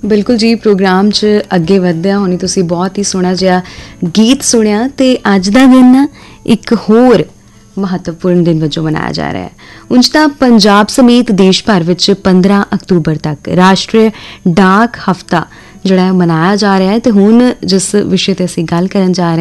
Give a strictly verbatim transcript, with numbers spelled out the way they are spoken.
ਬਿਲਕੁਲ ਜੀ, ਪ੍ਰੋਗਰਾਮ 'ਚ ਅੱਗੇ ਵਧਦਿਆਂ ਹੋਣੀ ਤੁਸੀਂ ਬਹੁਤ ਹੀ ਸੋਹਣਾ ਜਿਹਾ ਗੀਤ ਸੁਣਿਆ। ਅਤੇ ਅੱਜ ਦਾ ਦਿਨ ਨਾ ਇੱਕ ਹੋਰ ਮਹੱਤਵਪੂਰਨ ਦਿਨ ਵਜੋਂ ਮਨਾਇਆ ਜਾ ਰਿਹਾ ਹੈ। ਉਂਝ ਤਾਂ ਪੰਜਾਬ ਸਮੇਤ ਦੇਸ਼ ਭਰ ਵਿੱਚ ਪੰਦਰਾਂ ਅਕਤੂਬਰ ਤੱਕ ਰਾਸ਼ਟਰੀ ਡਾਕ ਹਫ਼ਤਾ ਜਿਹੜਾ ਹੈ ਮਨਾਇਆ ਜਾ ਰਿਹਾ ਹੈ। ਅਤੇ ਹੁਣ ਜਿਸ ਵਿਸ਼ੇ 'ਤੇ ਅਸੀਂ ਗੱਲ ਕਰਨ ਜਾ ਰਹੇ